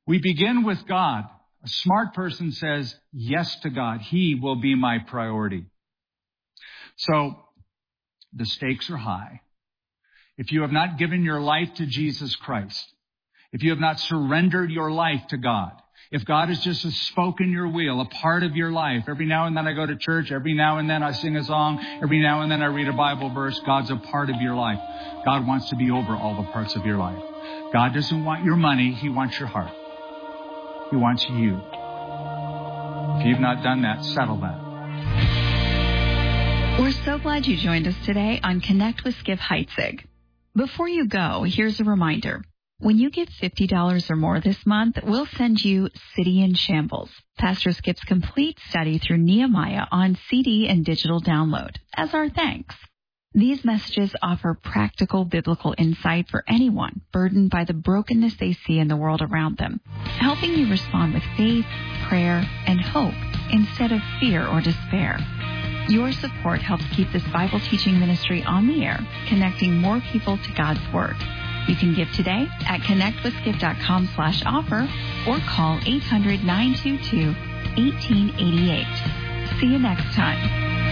We begin with God. A smart person says yes to God. He will be my priority. So the stakes are high. If you have not given your life to Jesus Christ, if you have not surrendered your life to God, if God is just a spoke in your wheel, a part of your life, every now and then I go to church, every now and then I sing a song, every now and then I read a Bible verse, God's a part of your life. God wants to be over all the parts of your life. God doesn't want your money, He wants your heart. He wants you. If you've not done that, settle that. We're so glad you joined us today on Connect with Skip Heitzig. Before you go, here's a reminder. When you give $50 or more this month, we'll send you City in Shambles, Pastor Skip's complete study through Nehemiah on CD and digital download, as our thanks. These messages offer practical biblical insight for anyone burdened by the brokenness they see in the world around them, helping you respond with faith, prayer, and hope instead of fear or despair. Your support helps keep this Bible teaching ministry on the air, connecting more people to God's Word. You can give today at connectwithskip.com/offer or call 800-922-1888. See you next time.